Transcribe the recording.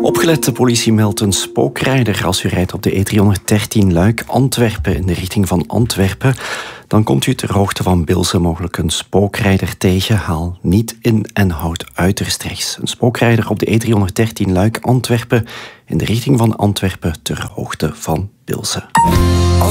Opgelet, de politie meldt een spookrijder. Als u rijdt op de E313 Luik-Antwerpen in de richting van Antwerpen, dan komt u ter hoogte van Bilze mogelijk een spookrijder tegen. Haal niet in en houd uiterst rechts. Een spookrijder op de E313 Luik-Antwerpen in de richting van Antwerpen ter hoogte van Bilze.